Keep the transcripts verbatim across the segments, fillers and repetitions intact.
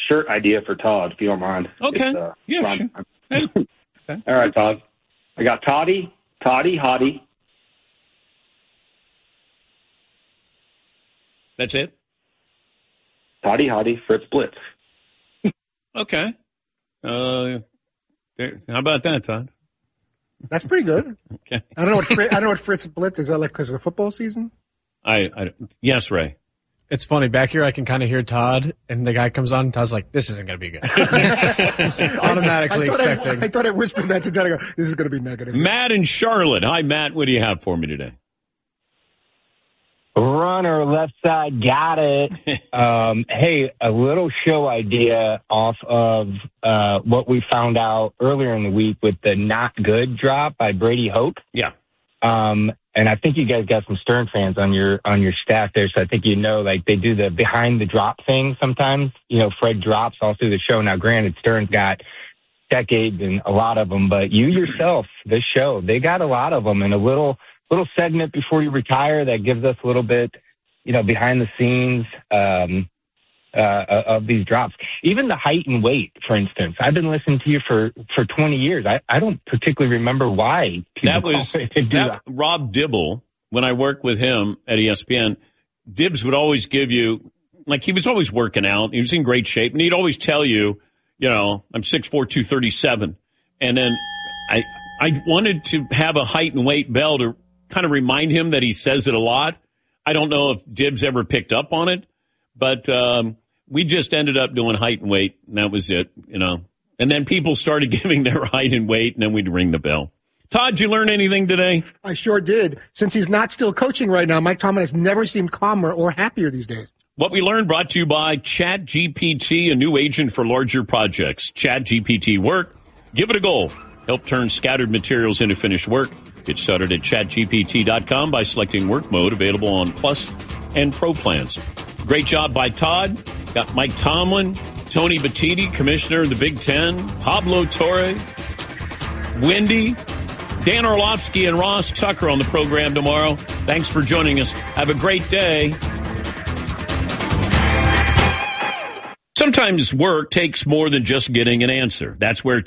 shirt idea for Todd, if you don't mind. Okay. Uh, yeah, Ron, sure. Okay. All right, Todd. I got Toddy, Toddy, Hottie. That's it? Toddy, Hottie, Fritz Blitz. Okay. Uh, there, how about that, Todd? That's pretty good. Okay. I don't know what Fritz, I don't know what Fritz Blitz is. Is that like because of the football season? I, I yes, Ray. It's funny. Back here, I can kind of hear Todd, and the guy comes on, and Todd's like, this isn't going to be good. He's automatically I, I expecting. I, I thought I whispered that to Todd. I go, this is going to be negative. Matt in Charlotte. Hi, Matt. What do you have for me today? Runner, left side, got it. um, hey, a little show idea off of uh, what we found out earlier in the week with the Not Good drop by Brady Hoke. Yeah. Um, and I think you guys got some Stern fans on your on your staff there, so I think you know, like, they do the behind the drop thing sometimes. You know, Fred drops all through the show. Now, granted, Stern's got decades and a lot of them, but you yourself, this show, they got a lot of them, and a little little segment before you retire that gives us a little bit, you know, behind the scenes um, uh, of these drops. Even the height and weight, for instance. I've been listening to you for, for twenty years. I, I don't particularly remember why. That was that, that, Rob Dibble, when I worked with him at E S P N, Dibbs would always give you, like, he was always working out. He was in great shape, and he'd always tell you, you know, I'm six four, two thirty-seven. And then I I wanted to have a height and weight bell to kind of remind him that he says it a lot. I don't know if Dibbs ever picked up on it, but um, we just ended up doing height and weight, and that was it, you know. And then people started giving their height and weight, and then we'd ring the bell. Todd, did you learn anything today? I sure did. Since he's not still coaching right now, Mike Tomlin has never seemed calmer or happier these days. What we learned brought to you by ChatGPT, a new agent for larger projects. ChatGPT Work. Give it a go. Help turn scattered materials into finished work. Get started at chat G P T dot com by selecting work mode, available on Plus and Pro plans. Great job by Todd. Got Mike Tomlin, Tony Batiti, commissioner of the Big Ten, Pablo Torre, Wendy, Dan Orlovsky, and Ross Tucker on the program tomorrow. Thanks for joining us. Have a great day. Sometimes work takes more than just getting an answer. That's where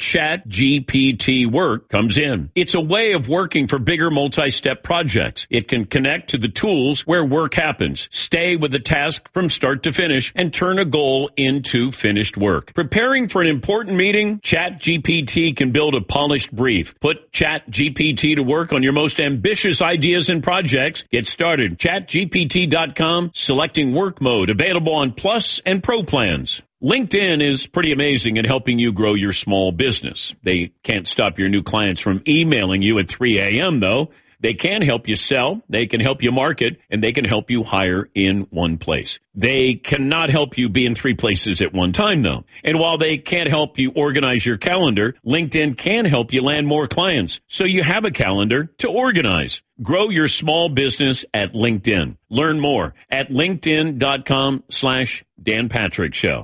ChatGPT Work comes in. It's a way of working for bigger multi-step projects. It can connect to the tools where work happens, stay with the task from start to finish, and turn a goal into finished work. Preparing for an important meeting? ChatGPT can build a polished brief. Put ChatGPT to work on your most ambitious ideas and projects. Get started. chat G P T dot com, selecting work mode, available on Plus and Pro plans. LinkedIn is pretty amazing at helping you grow your small business. They can't stop your new clients from emailing you at three a.m., though. They can help you sell, they can help you market, and they can help you hire in one place. They cannot help you be in three places at one time, though. And while they can't help you organize your calendar, LinkedIn can help you land more clients, so you have a calendar to organize. Grow your small business at LinkedIn. Learn more at linkedin.com slash Dan Patrick Show.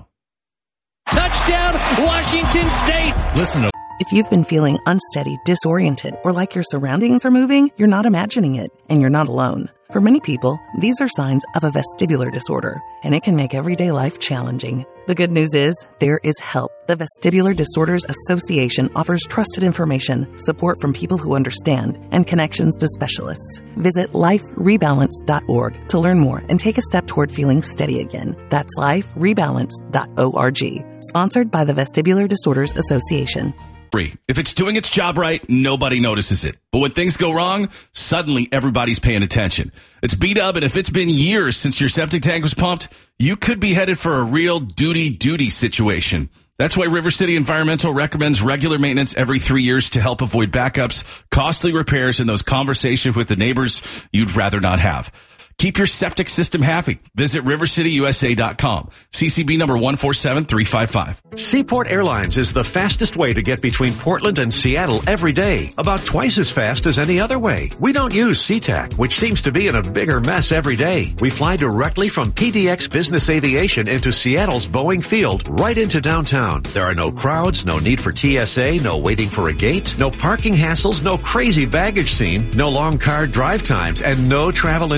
Touchdown, Washington State. Listen to. If you've been feeling unsteady, disoriented, or like your surroundings are moving, you're not imagining it, and you're not alone. For many people, these are signs of a vestibular disorder, and it can make everyday life challenging. The good news is, there is help. The Vestibular Disorders Association offers trusted information, support from people who understand, and connections to specialists. Visit life rebalance dot org to learn more and take a step toward feeling steady again. That's life rebalance dot org. Sponsored by the Vestibular Disorders Association. If it's doing its job right, nobody notices it. But when things go wrong, suddenly everybody's paying attention. It's B-Dub, and if it's been years since your septic tank was pumped, you could be headed for a real duty-duty situation. That's why River City Environmental recommends regular maintenance every three years to help avoid backups, costly repairs, and those conversations with the neighbors you'd rather not have. Keep your septic system happy. Visit river city u s a dot com. C C B number one four seven three five five. Seaport Airlines is the fastest way to get between Portland and Seattle every day. About twice as fast as any other way. We don't use SeaTac, which seems to be in a bigger mess every day. We fly directly from P D X Business Aviation into Seattle's Boeing Field, right into downtown. There are no crowds, no need for T S A, no waiting for a gate, no parking hassles, no crazy baggage scene, no long car drive times, and no travel inconvenience.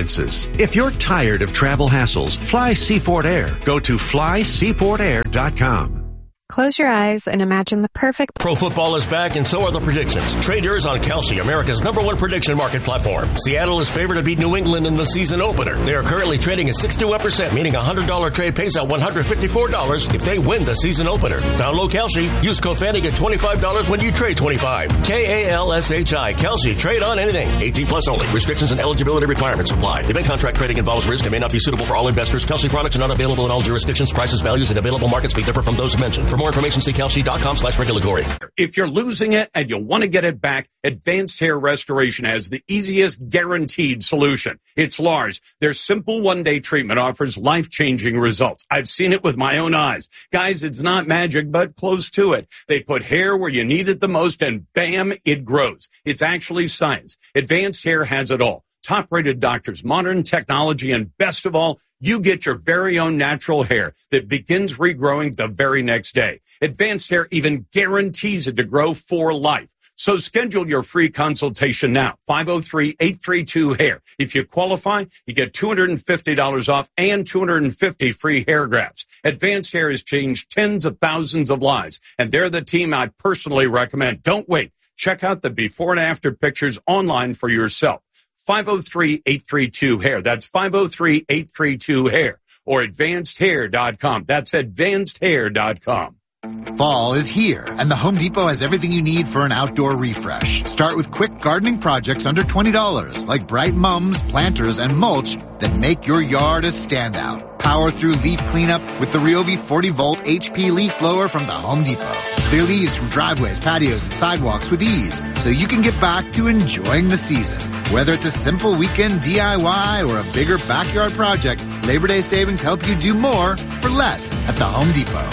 conveniences. If you're tired of travel hassles, fly Seaport Air. Go to fly seaport air dot com. Close your eyes and imagine the perfect... Pro football is back, and so are the predictions. Trade yours on Kalshi, America's number one prediction market platform. Seattle is favored to beat New England in the season opener. They are currently trading at sixty-one percent, meaning a one hundred dollars trade pays out one hundred fifty-four dollars if they win the season opener. Download Kalshi. Use code Fanny, get twenty-five dollars when you trade twenty-five. K A L S H I. Kalshi. Trade on anything. eighteen plus only. Restrictions and eligibility requirements apply. Event contract trading involves risk and may not be suitable for all investors. Kalshi products are not available in all jurisdictions. Prices, values, and available markets may differ from those mentioned. For more information, see Kalshi dot com slash regulatory. If you're losing it and you want to get it back, Advanced Hair Restoration has the easiest guaranteed solution. It's Lars. Their simple one-day treatment offers life-changing results. I've seen it with my own eyes. Guys, it's not magic, but close to it. They put hair where you need it the most, and bam, it grows. It's actually science. Advanced Hair has it all. Top-rated doctors, modern technology, and best of all, you get your very own natural hair that begins regrowing the very next day. Advanced Hair even guarantees it to grow for life. So schedule your free consultation now, five oh three, eight three two, hair. If you qualify, you get two hundred fifty dollars off and two hundred fifty free hair grafts. Advanced Hair has changed tens of thousands of lives, and they're the team I personally recommend. Don't wait. Check out the before and after pictures online for yourself. five oh three, eight three two, hair. That's five oh three, eight three two, hair. Or advanced hair dot com. That's advanced hair dot com. Fall is here, and the Home Depot has everything you need for an outdoor refresh. Start with quick gardening projects under twenty dollars, like bright mums, planters, and mulch that make your yard a standout. Power through leaf cleanup with the Ryobi forty volt H P leaf blower from the Home Depot. Clear leaves from driveways, patios, and sidewalks with ease, so you can get back to enjoying the season. Whether it's a simple weekend D I Y or a bigger backyard project, Labor Day savings help you do more for less at the Home Depot.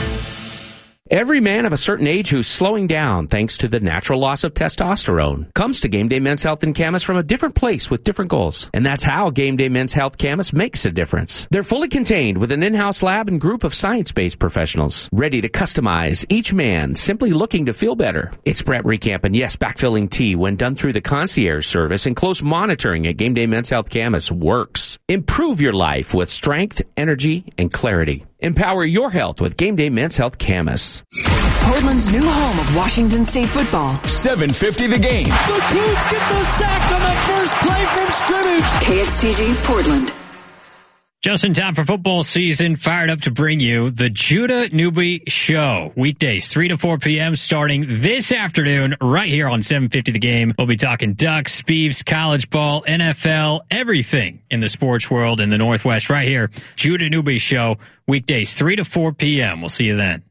Every man of a certain age who's slowing down thanks to the natural loss of testosterone comes to Game Day Men's Health and Camas from a different place with different goals. And that's how Game Day Men's Health Camas makes a difference. They're fully contained with an in-house lab and group of science-based professionals ready to customize each man simply looking to feel better. It's Brett Recamp, and yes, backfilling tea when done through the concierge service and close monitoring at Game Day Men's Health Camas works. Improve your life with strength, energy, and clarity. Empower your health with Game Day Men's Health Camas. Portland's new home of Washington State football. seven fifty the game. The Cougs get the sack on the first play from scrimmage. K X T G Portland. Just in time for football season, fired up to bring you the Judah Newby Show. Weekdays, three to four p.m. starting this afternoon right here on seven fifty The Game. We'll be talking Ducks, Beavs, college ball, N F L, everything in the sports world in the Northwest right here. Judah Newby Show, weekdays, three to four p.m. We'll see you then.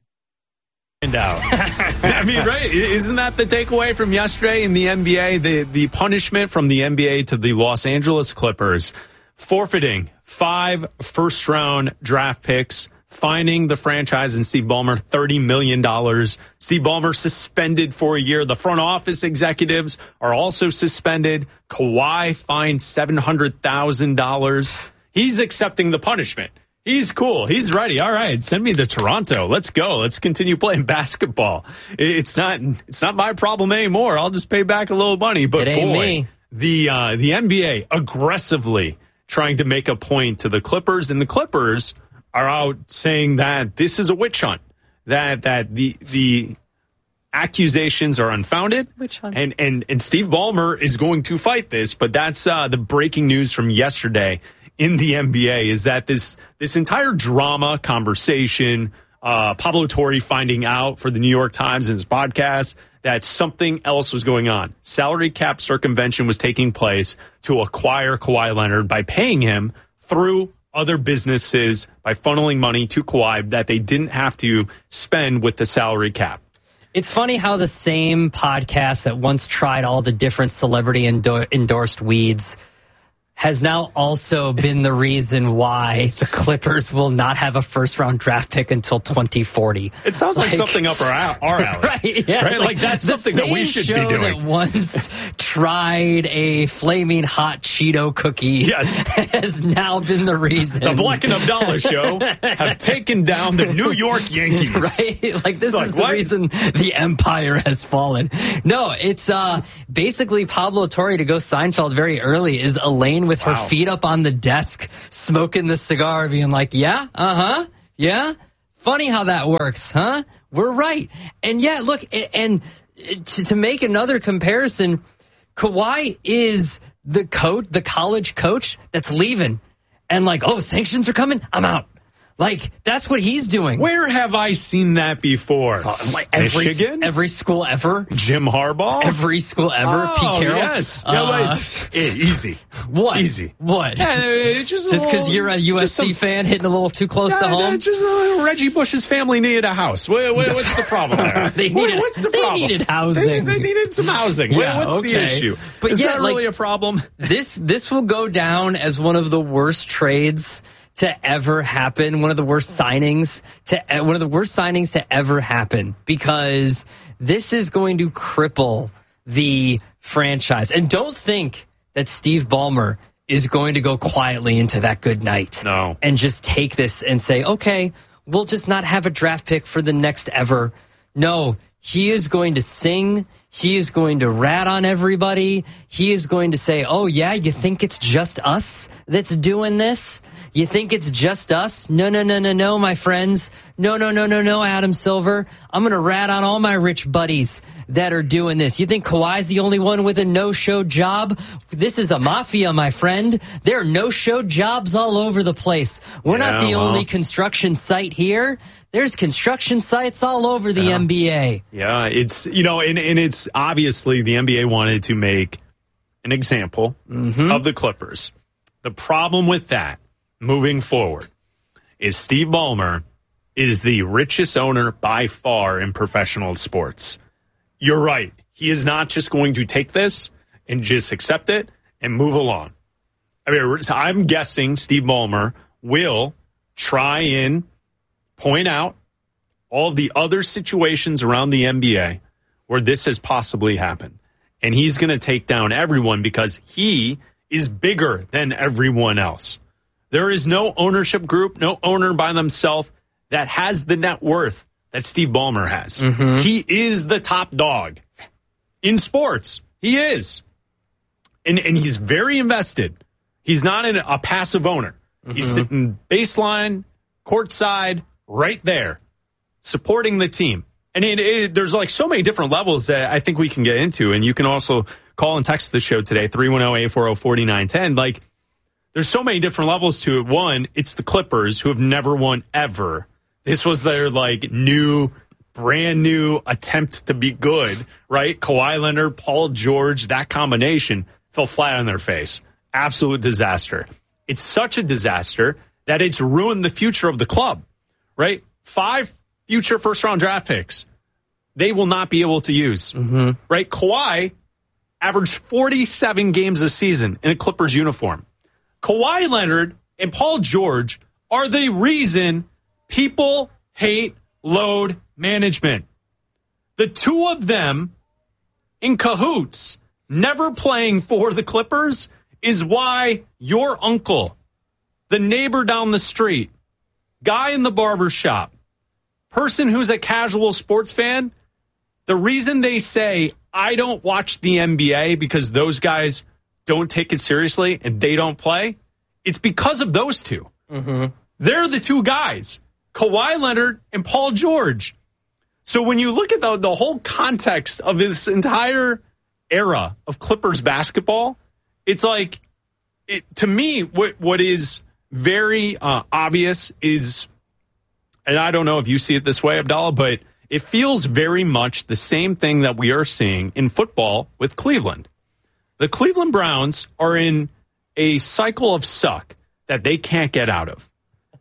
And out. I mean, right? Isn't that the takeaway from yesterday in the N B A? The, the punishment from the N B A to the Los Angeles Clippers, forfeiting five first-round draft picks, fining the franchise and Steve Ballmer thirty million dollars. Steve Ballmer suspended for a year. The front office executives are also suspended. Kawhi fined seven hundred thousand dollars. He's accepting the punishment. He's cool. He's ready. All right, send me to Toronto. Let's go. Let's continue playing basketball. It's not it's not my problem anymore. I'll just pay back a little money. But it ain't boy, me. the uh, the N B A aggressively trying to make a point to the Clippers, and the Clippers are out saying that this is a witch hunt, that that the the accusations are unfounded, witch hunt. and and and Steve Ballmer is going to fight this. But that's uh, the breaking news from yesterday in the N B A is that this this entire drama conversation, uh, Pablo Torre finding out for the New York Times in his podcast that something else was going on. Salary cap circumvention was taking place to acquire Kawhi Leonard by paying him through other businesses, by funneling money to Kawhi that they didn't have to spend with the salary cap. It's funny how the same podcast that once tried all the different celebrity endo- endorsed weeds has now also been the reason why the Clippers will not have a first-round draft pick until twenty forty. It sounds like, like something up our, our alley. Right, yeah. Right? Like, like that's something that we should be doing. The same show that once tried a flaming hot Cheeto cookie yes. has now been the reason. The Black and Abdallah show have taken down the New York Yankees. Right? Like, this it's is like, the what? reason the empire has fallen. No, it's uh, basically Pablo Torre, to go Seinfeld very early, is Elaine with her Wow. feet up on the desk, smoking the cigar, being like, yeah, uh-huh, yeah. Funny how that works, huh? We're right. And yeah, look, and to, to make another comparison, Kawhi is the coach, the college coach that's leaving. And like, oh, sanctions are coming? I'm out. Like, that's what he's doing. Where have I seen that before? Uh, like every, Michigan? Every school ever. Jim Harbaugh? Every school ever. Oh, Pete Carroll? yes. Uh, yeah, wait. Yeah, easy. What? Easy. What? Yeah, just because you're a U S C a, fan hitting a little too close yeah, to home? Just a little Reggie Bush's family needed a house. Wait, wait, what's the problem there? they needed, what, what's the they problem? needed housing. They, they needed some housing. Yeah, what's okay. the issue? But Is yeah, that really like, a problem? This, this will go down as one of the worst trades to ever happen, one of the worst signings to one of the worst signings to ever happen, because this is going to cripple the franchise. And don't think that Steve Ballmer is going to go quietly into that good night. No. And just take this and say, okay, we'll just not have a draft pick for the next ever. No, he is going to sing. He is going to rat on everybody. He is going to say, oh, yeah, you think it's just us that's doing this? You think it's just us? No, no, no, no, no, my friends. No, no, no, no, no, Adam Silver. I'm going to rat on all my rich buddies that are doing this. You think Kawhi's the only one with a no-show job? This is a mafia, my friend. There are no-show jobs all over the place. We're yeah, not the well. only construction site here. There's construction sites all over the yeah. N B A. Yeah, it's, you know, and, and it's obviously the N B A wanted to make an example mm-hmm. of the Clippers. The problem with that, moving forward, is Steve Ballmer is the richest owner by far in professional sports. You're right. He is not just going to take this and just accept it and move along. I mean, I'm guessing Steve Ballmer will try and point out all the other situations around the N B A where this has possibly happened. And he's going to take down everyone because he is bigger than everyone else. There is no ownership group, no owner by themselves that has the net worth that Steve Ballmer has. Mm-hmm. He is the top dog in sports. He is. And, and he's very invested. He's not in a passive owner. Mm-hmm. He's sitting baseline, courtside, right there, supporting the team. And it, it, there's like so many different levels that I think we can get into. And you can also call and text the show today, three one zero, eight four zero, four nine one zero. Like, there's so many different levels to it. One, it's the Clippers who have never won ever. This was their like new, brand new attempt to be good, right? Kawhi Leonard, Paul George, that combination fell flat on their face. Absolute disaster. It's such a disaster that it's ruined the future of the club, right? Five future first round draft picks they will not be able to use, mm-hmm. right? Kawhi averaged forty-seven games a season in a Clippers uniform. Kawhi Leonard and Paul George are the reason people hate load management. The two of them in cahoots, never playing for the Clippers, is why your uncle, the neighbor down the street, guy in the barber shop, person who's a casual sports fan, the reason they say, I don't watch the N B A because those guys don't take it seriously and they don't play, it's because of those two. Mm-hmm. They're the two guys, Kawhi Leonard and Paul George. So when you look at the, the whole context of this entire era of Clippers basketball, it's like, it, to me, what what is very uh, obvious is, and I don't know if you see it this way, Abdallah, but it feels very much the same thing that we are seeing in football with Cleveland. The Cleveland Browns are in a cycle of suck that they can't get out of.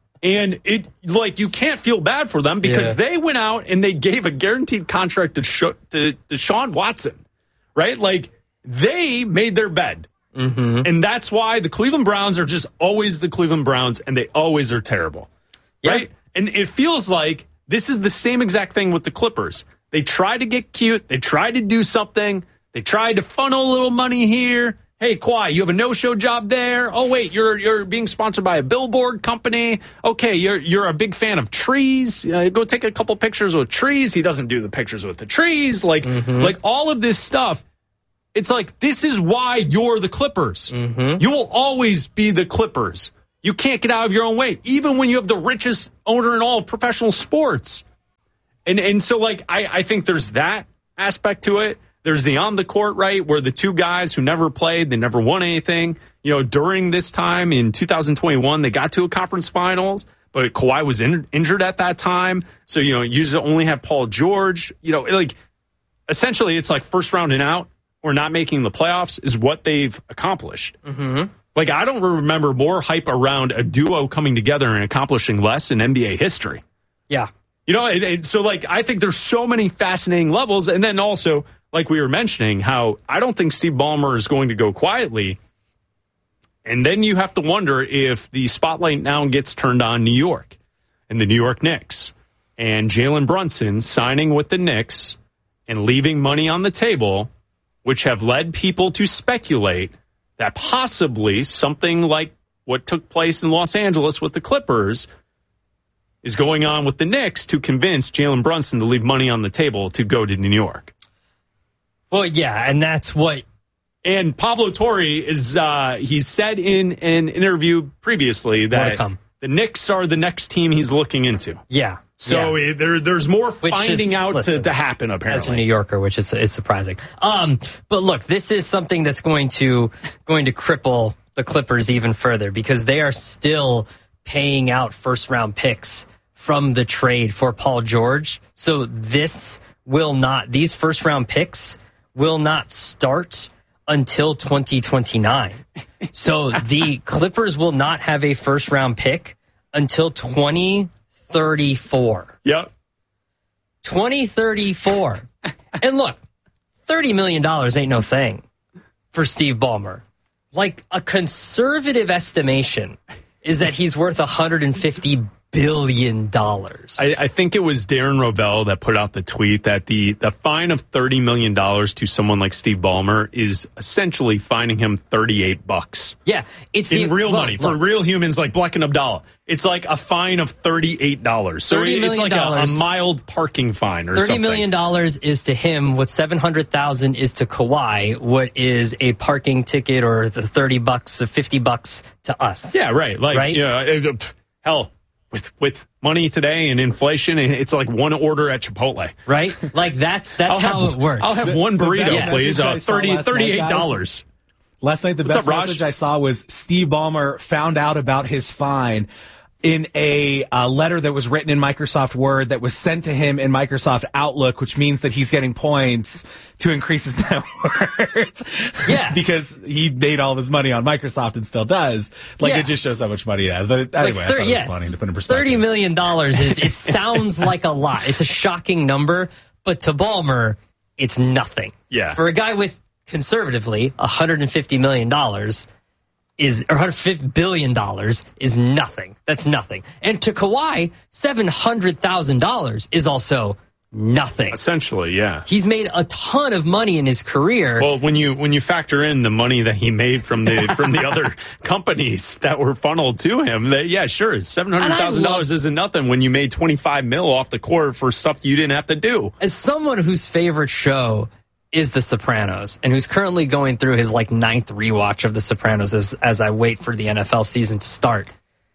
And it like you can't feel bad for them because yeah. they went out and they gave a guaranteed contract to, Sh- to, to Deshaun Watson, right? Like they made their bed. Mm-hmm. And that's why the Cleveland Browns are just always the Cleveland Browns and they always are terrible, yeah. right? And it feels like this is the same exact thing with the Clippers. They tried to get cute. They tried to do something. They tried to funnel a little money here. Hey, Kawhi, you have a no-show job there. Oh, wait, you're you're being sponsored by a billboard company. Okay, you're you're a big fan of trees. Uh, go take a couple pictures with trees. He doesn't do the pictures with the trees. Like, mm-hmm. like all of this stuff. It's like, this is why you're the Clippers. Mm-hmm. You will always be the Clippers. You can't get out of your own way, even when you have the richest owner in all of professional sports. And and so, like, I, I think there's that aspect to it. There's the on the court, right, where the two guys who never played, they never won anything. You know, during this time in two thousand twenty-one, they got to a conference finals, but Kawhi was in, injured at that time. So, you know, you usually only have Paul George. You know, like, essentially, it's like first round and out or not making the playoffs is what they've accomplished. Mm-hmm. Like, I don't remember more hype around a duo coming together and accomplishing less in N B A history. Yeah. You know, it, it, so, like, I think there's so many fascinating levels. And then also, like we were mentioning, how I don't think Steve Ballmer is going to go quietly. And then you have to wonder if the spotlight now gets turned on New York and the New York Knicks and Jalen Brunson signing with the Knicks and leaving money on the table, which have led people to speculate that possibly something like what took place in Los Angeles with the Clippers is going on with the Knicks to convince Jalen Brunson to leave money on the table to go to New York. Well, yeah, and that's what... And Pablo Torre is, uh, he said in an interview previously that the Knicks are the next team he's looking into. Yeah. So yeah. It, there, there's more which finding is, out listen, to, to happen, apparently. As a New Yorker, which is, is surprising. Um, but look, this is something that's going to going to cripple the Clippers even further because they are still paying out first-round picks from the trade for Paul George. So this will not, these first-round picks will not start until twenty twenty-nine. So the Clippers will not have a first-round pick until twenty thirty-four. Yep. twenty thirty-four. And look, thirty million dollars ain't no thing for Steve Ballmer. Like, a conservative estimation is that he's worth one hundred fifty billion dollars. I, I think it was Darren Rovell that put out the tweet that the, the fine of thirty million dollars to someone like Steve Ballmer is essentially fining him thirty-eight bucks. Yeah. It's in the, real look, money look. for real humans like Bleck and Abdallah. It's like a fine of thirty-eight dollars. So it's like a, a mild parking fine or thirty something. thirty million dollars is to him what seven hundred thousand dollars is to Kawhi, what is a parking ticket or the thirty bucks or fifty bucks to us. Yeah, right. Like, right? You know, hell, with with money today and inflation, it's like one order at Chipotle. Right? Like, that's that's I'll how have, it works. I'll have one burrito, yeah. please. Uh, thirty, thirty-eight dollars. Last night, the What's best up, Raj? message I saw was Steve Ballmer found out about his fine in a uh, letter that was written in Microsoft Word that was sent to him in Microsoft Outlook, which means that he's getting points to increase his net worth. Yeah. Because he made all of his money on Microsoft and still does. Like, Yeah. it just shows how much money he has. But it, anyway, Like I thir- thought it yeah, was funny to put in perspective. thirty million dollars is, it sounds like a lot. It's a shocking number, but to Ballmer, it's nothing. Yeah. For a guy with, conservatively, one hundred fifty million dollars is, or one hundred fifty billion dollars is nothing. That's nothing. And to Kawhi, seven hundred thousand dollars is also nothing. Essentially, yeah. He's made a ton of money in his career. Well, when you when you factor in the money that he made from the from the other companies that were funneled to him, that yeah, sure, seven hundred thousand dollars isn't nothing when you made twenty five mil off the court for stuff you didn't have to do. As someone whose favorite show is The Sopranos, and who's currently going through his like ninth rewatch of The Sopranos as as I wait for the N F L season to start,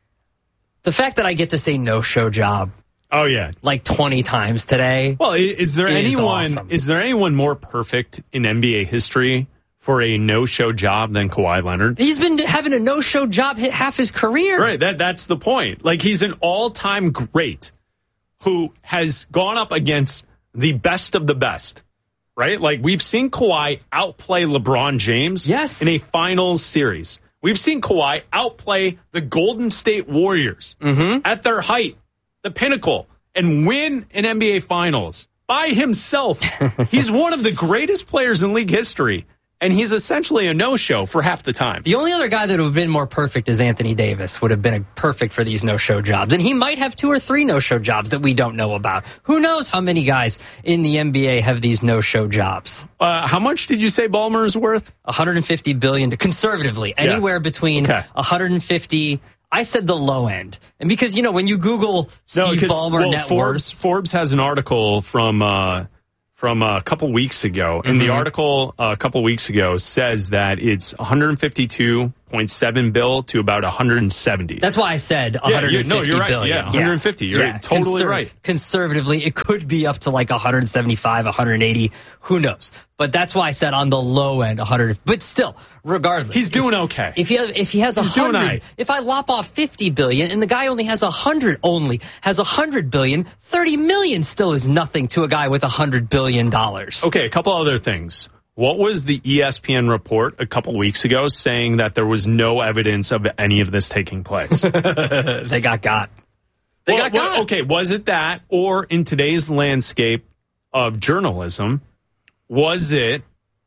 the fact that I get to say no show job. Oh yeah, like twenty times today. Well, is there is anyone awesome. is there anyone more perfect in N B A history for a no show job than Kawhi Leonard? He's been having a no show job hit half his career. Right, that that's the point. Like, he's an all time great who has gone up against the best of the best. Right? Like, we've seen Kawhi outplay LeBron James yes. in a finals series. We've seen Kawhi outplay the Golden State Warriors mm-hmm. at their height, the pinnacle, and win an N B A Finals by himself. He's one of the greatest players in league history, and he's essentially a no-show for half the time. The only other guy that would have been more perfect is Anthony Davis, would have been a perfect for these no-show jobs. And he might have two or three no-show jobs that we don't know about. Who knows how many guys in the N B A have these no-show jobs? Uh, how much did you say Ballmer is worth? one hundred fifty billion dollars, conservatively, yeah. anywhere between okay. one hundred fifty. I said the low end. And because, you know, when you Google Steve no, Ballmer well, net Forbes, worth. Forbes has an article from... Uh, from a couple weeks ago. And Mm-hmm. the article uh, a couple weeks ago says that it's one hundred fifty-two point seven bill to about one hundred seventy. That's why I said one Yeah, hundred fifty you- no, you're right. billion. Yeah, one hundred fifty. You're totally right. Conservatively, it could be up to like one hundred seventy-five, one hundred eighty. Who knows? But that's why I said on the low end, one hundred. But still, regardless, He's doing okay. If he has, if he has He's doing one hundred, all right. if I lop off fifty billion and the guy only has one hundred, only has one hundred billion, thirty million still is nothing to a guy with one hundred billion dollars. Okay, a couple other things. What was the E S P N report a couple weeks ago saying that there was no evidence of any of this taking place? They got got. They well, got well, got. okay, was it that, or in today's landscape of journalism, was it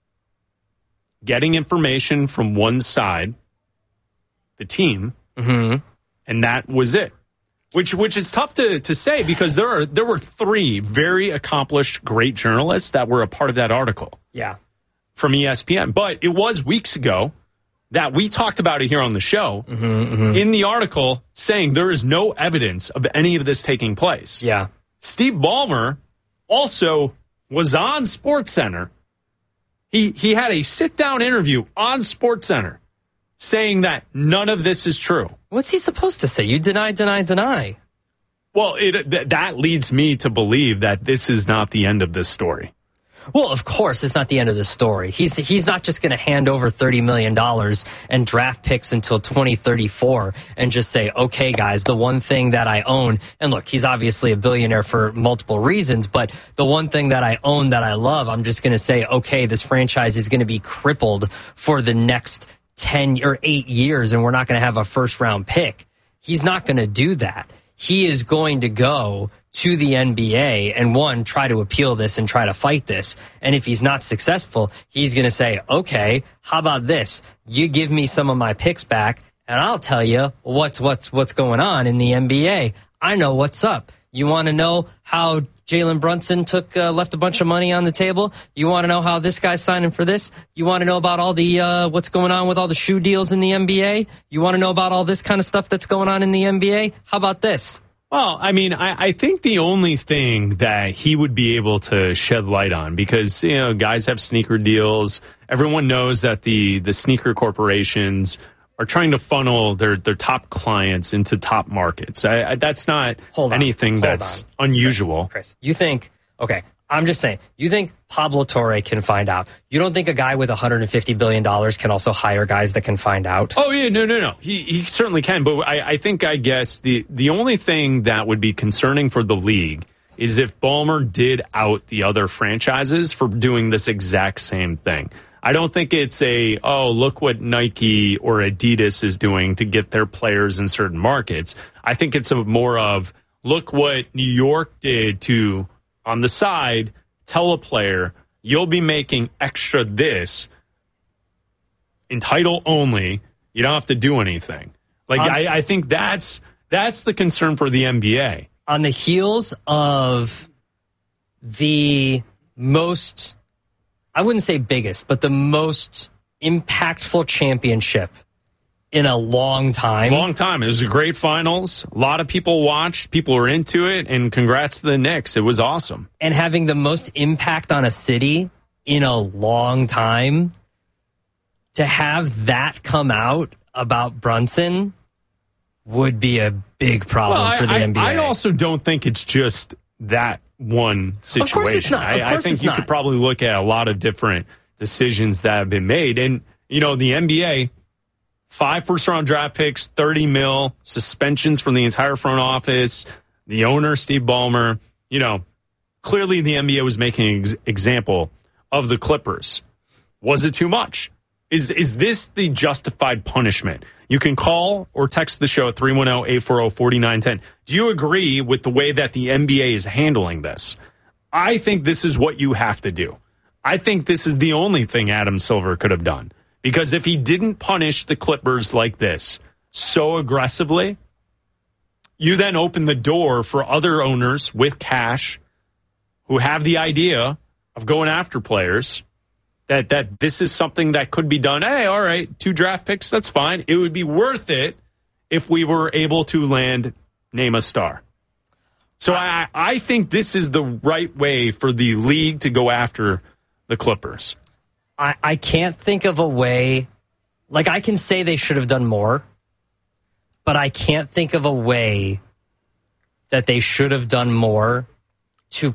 getting information from one side, the team, mm-hmm. and that was it? Which, which is tough to, to say because there are there were three very accomplished, great journalists that were a part of that article. Yeah. From E S P N. But it was weeks ago that we talked about it here on the show mm-hmm, mm-hmm. in the article saying there is no evidence of any of this taking place. Yeah. Steve Ballmer also was on SportsCenter. He he had a sit-down interview on SportsCenter saying that none of this is true. What's he supposed to say? You deny, deny, deny. Well, it, th- that leads me to believe that this is not the end of this story. Well, of course, it's not the end of the story. He's he's not just going to hand over thirty million dollars and draft picks until twenty thirty-four and just say, okay, guys, the one thing that I own, and look, he's obviously a billionaire for multiple reasons, but the one thing that I own that I love, I'm just going to say, okay, this franchise is going to be crippled for the next ten or eight years, and we're not going to have a first round pick. He's not going to do that. He is going to go to the N B A and, one, try to appeal this and try to fight this. And if he's not successful, he's going to say, okay, how about this? You give me some of my picks back and I'll tell you what's what's what's going on in the N B A. I know what's up. You want to know how Jalen Brunson took uh, left a bunch of money on the table? You want to know how this guy's signing for this? You want to know about all the uh, what's going on with all the shoe deals in the N B A? You want to know about all this kind of stuff that's going on in the N B A? How about this? Well, I mean, I, I think the only thing that he would be able to shed light on, because, you know, guys have sneaker deals. Everyone knows that the, the sneaker corporations are trying to funnel their, their top clients into top markets. I, I, that's not Hold on. anything Hold that's on. unusual. Chris, Chris, you think, okay, I'm just saying, you think Pablo Torre can find out. You don't think a guy with one hundred fifty billion dollars can also hire guys that can find out? Oh, yeah, no, no, no. He he certainly can. But I, I think, I guess, the, the only thing that would be concerning for the league is if Ballmer did out the other franchises for doing this exact same thing. I don't think it's a, oh, look what Nike or Adidas is doing to get their players in certain markets. I think it's a more of, look what New York did to, on the side, tell a player, you'll be making extra this in title only. You don't have to do anything. Like, Um, I, I think that's that's the concern for the N B A. On the heels of the most, I wouldn't say biggest, but the most impactful championship in a long time. Long time. It was a great finals. A lot of people watched. People were into it. And congrats to the Knicks. It was awesome. And having the most impact on a city in a long time, to have that come out about Brunson would be a big problem Well, for the I, N B A. I also don't think it's just that one situation. Of course it's not. Of I, I course think it's you not. could probably look at a lot of different decisions that have been made. And, you know, the N B A, five first-round draft picks, thirty mil, suspensions from the entire front office, the owner, Steve Ballmer. You know, clearly the N B A was making an ex- example of the Clippers. Was it too much? Is is this the justified punishment? You can call or text the show at three one zero, eight four zero, four nine one zero. Do you agree with the way that the N B A is handling this? I think this is what you have to do. I think this is the only thing Adam Silver could have done. Because if he didn't punish the Clippers like this so aggressively, you then open the door for other owners with cash who have the idea of going after players. That that this is something that could be done. Hey, all right, two draft picks, that's fine. It would be worth it if we were able to land name a star. So I, I think this is the right way for the league to go after the Clippers. I, I can't think of a way. Like, I can say they should have done more, but I can't think of a way that they should have done more